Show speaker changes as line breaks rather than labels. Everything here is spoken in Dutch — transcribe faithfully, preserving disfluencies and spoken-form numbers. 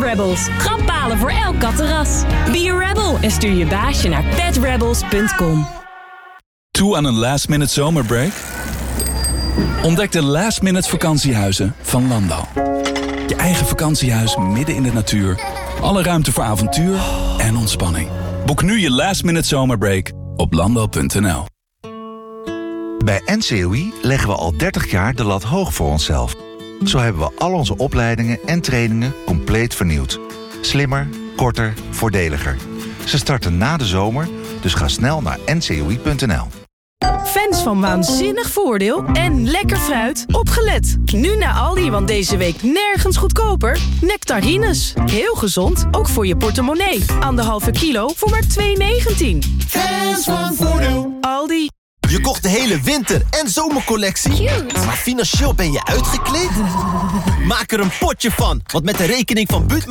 Rebels. Grappalen voor elk katterras. Be a rebel en stuur je baasje naar pet rebels punt com.
Toe aan een last-minute zomerbreak? Ontdek de last-minute vakantiehuizen van Landal. Je eigen vakantiehuis midden in de natuur. Alle ruimte voor avontuur en ontspanning. Boek nu je last-minute zomerbreak op landal punt n l.
Bij N C O I leggen we al dertig jaar de lat hoog voor onszelf. Zo hebben we al onze opleidingen en trainingen compleet vernieuwd. Slimmer, korter, voordeliger. Ze starten na de zomer, dus ga snel naar n c o i punt n l.
Fans van Waanzinnig Voordeel en lekker fruit, opgelet. Nu naar Aldi, want deze week nergens goedkoper. Nectarines, heel gezond, ook voor je portemonnee. Anderhalve kilo voor maar twee negentien.
Fans van Voordeel.
Aldi.
Je kocht de hele winter- en zomercollectie.
Cute.
Maar financieel ben je uitgekleed? Maak er een potje van, want met de rekening van Buutman